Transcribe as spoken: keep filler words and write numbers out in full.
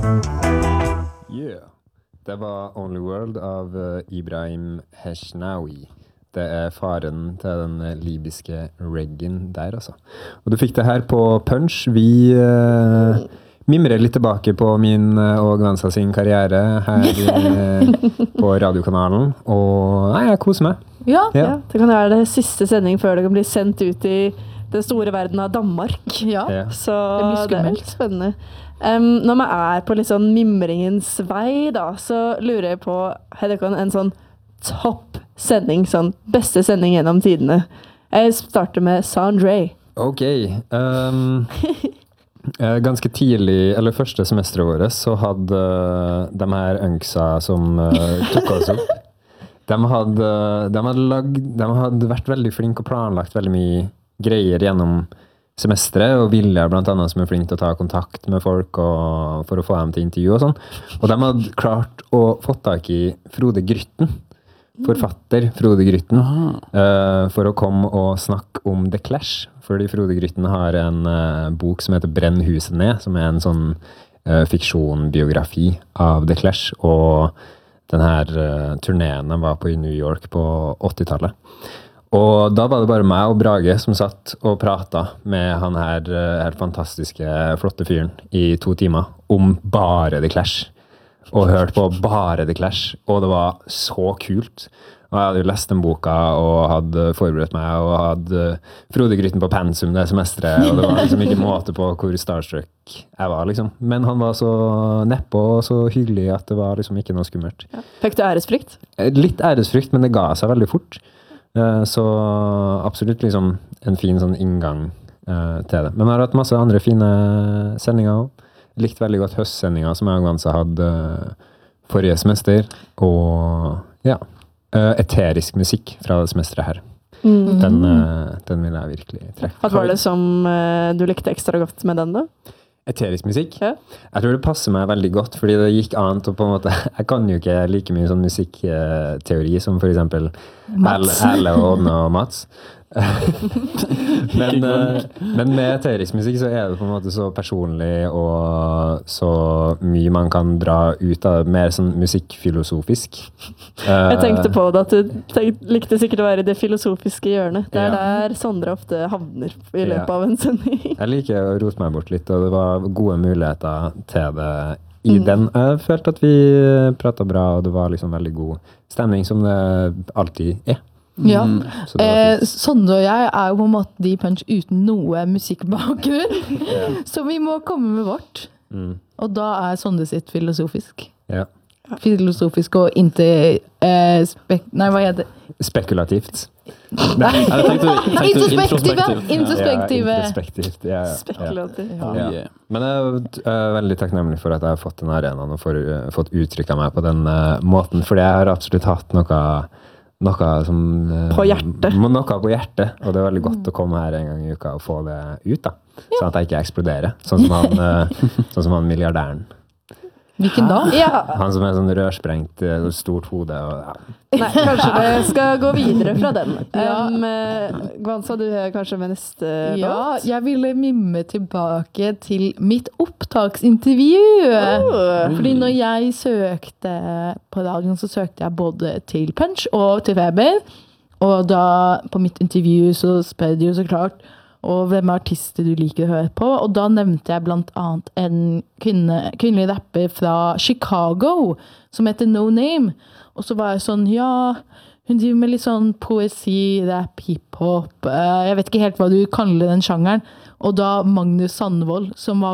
Yeah. Det var Only World av uh, Ibrahim Heshnawi. Det er faren til den uh, libyske reggaen der, altså. Og du fikk det her på Punch. Vi uh, mimrer litt tilbake på min uh, og Gvansa sin karriere her uh, på radiokanalen. Og nei, jeg koser meg. Ja, Ja. Ja, det kan være det siste sending før det kan bli sendt ut i den store verden av Danmark. ja. Ja. Så Det blir det er skummelt. litt spennende. Um, når man er på litt sånn mimringens vei, da, så lurer jeg på, har dere en sånn topp sending, sånn beste sending gjennom tidene? Jeg starter med Sandre. Ok. Um, eh, ganske tidlig, eller første semesteret vårt, så hadde uh, de her unksa som uh, tok oss opp, de hadde, de, hadde lagd, de hadde vært veldig flinke og planlagt veldig mye greier gjennom semesteret, og Vilja blant annet som er flink til å ta kontakt med folk og, for å få dem til intervju og sånn. Og de hadde klart å få tak i Frode Grytten, forfatter Frode Grytten, uh, for å komme og snakke om The Clash. Fordi Frode Grytten har en uh, bok som heter Brenn huset ned, som er en sånn uh, fiksjonbiografi av The Clash, og den her uh, turneen de var på i New York på åttitallet. Og da var det bare meg og Brage som satt og pratet med han her, uh, her fantastiske, flotte fyren i to timer om bare The Clash. Og hørte på bare The Clash, og det var så kult. Og jeg hadde jo lest den boka og hadde forberedt meg og hadde Frode Grytten på pensum det semesteret, og det var liksom ikke måte på hvor starstruck jeg var, liksom. Men han var så neppe og så hyggelig at det var liksom ikke noe skummelt. Ja. Fikk du æresfrykt? Litt æresfrykt, men det ga seg veldig fort. Eh, Så absolutt liksom en fin sånn inngang eh, til det. Men jeg har hatt masse andre fine sendinger også. Likt veldig godt høstsendinga som jeg og Gvansa hadde eh, forrige semester. Og ja, eh, eterisk musikk fra det semesteret her. Mm. Den, eh, den vil jeg virkelig trekke. Hva var det som eh, du likte ekstra godt med den da? Eterisk musikk? Ja. Jeg tror det passer meg veldig godt, fordi det gikk an til på en måte, jeg kan jo ikke like mye sånn musikkteori som for eksempel Mats. Erle og Ådne og Mats. men, eh, men med eterisk musikk så er det på en måte så personlig og så mye man kan dra ut av det, mer sånn musikkfilosofisk. Jeg tenkte på det at du tenk, likte sikkert å være i det filosofiske hjørnet. Det er Ja. der Sondre ofte havner i løpet Ja. av en sending. Jeg liker å rote meg bort litt, og det var gode muligheter til det i den. Jeg følte at vi pratet bra, og det var liksom veldig god stemning, som det alltid er. Ja. Så det var Eh, fint. Sondre og jeg er jo på en måte de Punch uten noe musikkbakgrunn. Så vi må komme med vårt. Mm. Og da er Sondre sitt filosofisk. Ja. Filosofisk og inte eh, spek... Nei, hva heter det? Spekulativt. Nei, Jeg tenkte, tenkte Introspektive! introspektiv. Introspektive. Ja, introspektivt. Ja, ja. Spekulativ. Ja. Ja. Yeah. Men jeg er uh, veldig takknemlig for at jeg har fått den arenaen og for, uh, fått uttrykket meg på den uh, måten, fordi jeg har absolutt hatt noe, noe som uh, På hjertet. må- Noe på hjertet, og det er veldig godt å komme her en gang i uka og få det ut, da. Sånn at jeg ikke eksploderer, sånn som han, uh, sånn som han milliardæren. Hvilken da? Ja. Han som er sånn rørsprengt, uh, stort hode og ja. Nei, kanskje det skal gå videre fra den. Ja. Um, eh, Gvansa, du er kanskje med neste Ja, låt? jeg ville mimre tilbake til mitt opptaksintervju. Oh. Fordi når jeg søkte på radioen, så søkte jeg både til Punch og til Weber. Og da på mitt intervju så spør de jo så klart og hvem er artister du liker å høre på. Og da nevnte jeg blant annet en kvinne, kvinnelig rapper fra Chicago som heter No Name. Og så var jeg sånn, ja, hun driver med litt sånn poesi, rap, hiphop. eh, Jeg vet ikke helt hva du kaller den sjangeren. Og da Magnus Sandvold, som var